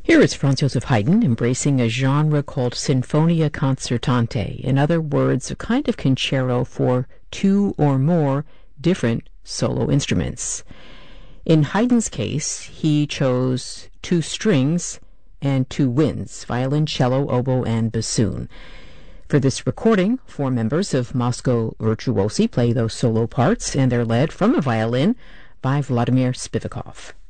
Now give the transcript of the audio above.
Here is Franz Joseph Haydn embracing a genre called Sinfonia Concertante, in other words, a kind of concerto for two or more different solo instruments. In Haydn's case, he chose two strings and two winds, violin, cello, oboe, and bassoon. For this recording, four members of Moscow Virtuosi play those solo parts, and they're led from a violin by Vladimir Spivakov.